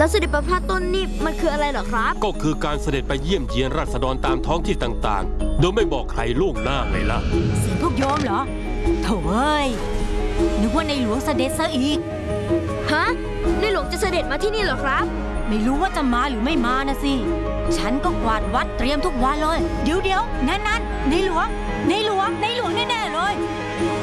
แล้วเสด็จประพาสต้นนี่มันคืออะไรเหรอครับก็คือการเสด็จไปเยี่ยมเยียนราษฎรตามท้องที่ต่างๆโดยไม่บอกใครล่วงหน้าไงล่ะเสียงพวกโยมเหรอโถ่เอ้ยนึกว่าในหลวงเสด็จซะอีกฮะในหลวงจะเสด็จมาที่นี่เหรอครับไม่รู้ว่าจะมาหรือไม่มานะสิฉันก็กวาดวัดเตรียมทุกวันเลยเดี๋ยวนั่นในหลวงแน่ๆเลย